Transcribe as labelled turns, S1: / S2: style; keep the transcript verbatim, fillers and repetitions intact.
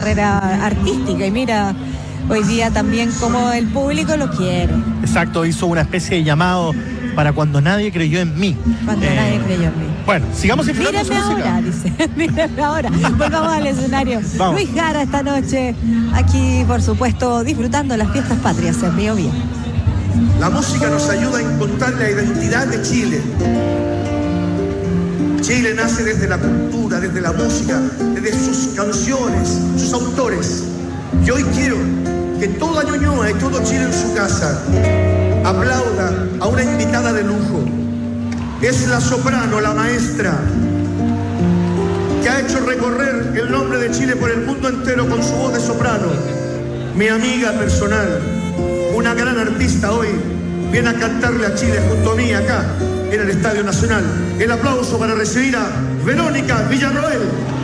S1: carrera artística y mira hoy día también cómo el público lo quiere.
S2: Exacto, hizo una especie de llamado para cuando nadie creyó en mí.
S1: Cuando eh, nadie creyó en mí.
S2: Bueno, sigamos disfrutando su música.
S1: Mírenme ahora, dice. Mírenme ahora. Volvamos al escenario.
S2: Vamos.
S1: Luis Jara esta noche, aquí por supuesto disfrutando las fiestas patrias en Bio Bio.
S3: La música nos ayuda a encontrar la identidad de Chile. Chile nace desde la cultura, desde la música, desde sus canciones, sus autores. Y hoy quiero que toda Ñuñoa y todo Chile en su casa aplauda a una invitada de lujo. Es la soprano, la maestra, que ha hecho recorrer el nombre de Chile por el mundo entero con su voz de soprano. Mi amiga personal, una gran artista hoy, viene a cantarle a Chile junto a mí acá en el Estadio Nacional. El aplauso para recibir a Verónica Villarroel.